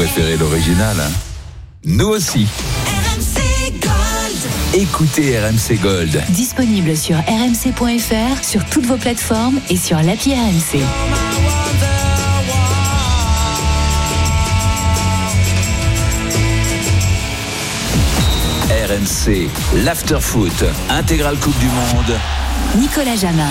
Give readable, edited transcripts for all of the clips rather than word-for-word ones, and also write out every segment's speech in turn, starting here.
préférez l'original, hein? Nous aussi. RMC Gold. Écoutez RMC Gold. Disponible sur rmc.fr, sur toutes vos plateformes et sur l'appli RMC. RMC, l'after-foot, intégrale Coupe du Monde. Nicolas Jamin.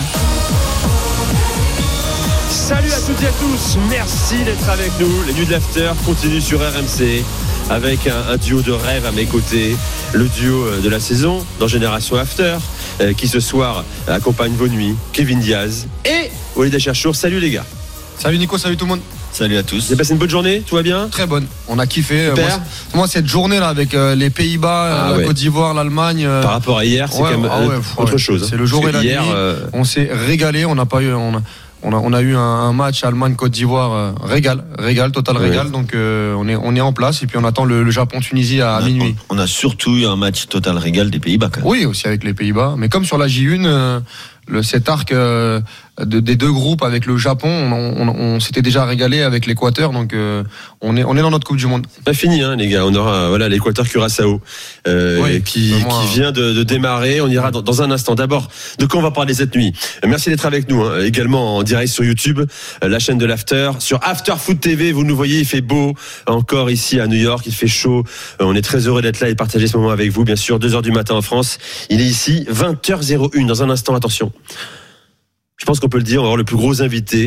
Salut à toutes et à tous, merci d'être avec nous. Les nuits de l'after continuent sur RMC avec un duo de rêve à mes côtés, le duo de la saison dans Génération After qui ce soir accompagne vos nuits, Kevin Diaz et Walid Acharchour. Salut les gars. Salut Nico, salut tout le monde. Salut à tous. Vous avez passé une bonne journée, tout va bien? Très bonne, on a kiffé. Super. Moi cette journée là avec les Pays-Bas, la Côte d'Ivoire, l'Allemagne. Par rapport à hier, c'est quand même autre chose. C'est le jour et la hier, nuit. On s'est régalé, on n'a pas eu. On a eu un match Allemagne-Côte d'Ivoire, total régal. Donc on est en place et puis on attend le Japon-Tunisie à minuit. On a surtout eu un match total régal des Pays-Bas quand même. Oui, aussi avec les Pays-Bas. Mais comme sur la J1, cet arc des deux groupes avec le Japon, on s'était déjà régalé avec l'Équateur. Donc on est dans notre Coupe du Monde. C'est pas fini les gars, on aura l'Équateur Curaçao qui vient de démarrer. On ira dans un instant. D'abord, de quoi on va parler cette nuit? Merci d'être avec nous également en direct sur YouTube, la chaîne de l'After, sur After Foot TV. Vous nous voyez, il fait beau encore ici à New York, il fait chaud. On est très heureux d'être là et de partager ce moment avec vous. Bien sûr, 2h du matin en France. Il est ici 20h01. Dans un instant, attention. Je pense qu'on peut le dire, on va avoir le plus gros invité